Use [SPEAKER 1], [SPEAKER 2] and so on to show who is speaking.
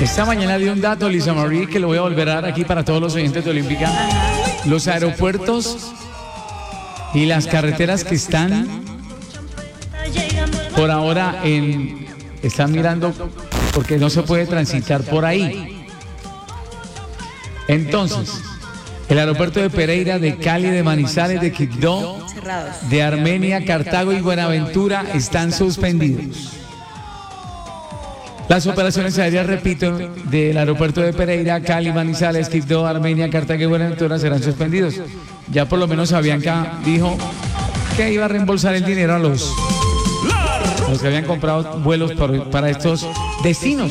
[SPEAKER 1] Esta mañana di un dato, Lisa Marie, que lo voy a volver a dar aquí para todos los oyentes de Olímpica. Los aeropuertos y las carreteras que están por ahora están mirando porque no se puede transitar por ahí. Entonces, el aeropuerto de Pereira, de Cali, de Manizales, de Quibdó, de Armenia, Cartago y Buenaventura están suspendidos. Las operaciones aéreas, repito, del aeropuerto de Pereira, Cali, Manizales, Quibdó, Armenia, Cartago y Buenaventura serán suspendidos. Ya por lo menos Avianca dijo que iba a reembolsar el dinero a los que habían comprado vuelos para estos destinos.